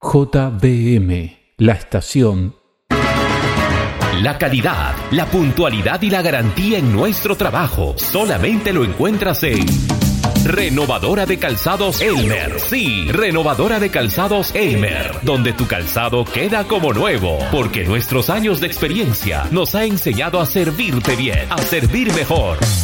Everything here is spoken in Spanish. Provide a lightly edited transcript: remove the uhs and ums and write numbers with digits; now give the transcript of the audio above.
JBM, la estación. La calidad, la puntualidad y la garantía en nuestro trabajo solamente lo encuentras en Renovadora de Calzados Elmer. Sí, Renovadora de Calzados Elmer, donde tu calzado queda como nuevo, porque nuestros años de experiencia nos ha enseñado a servirte bien, a servir mejor.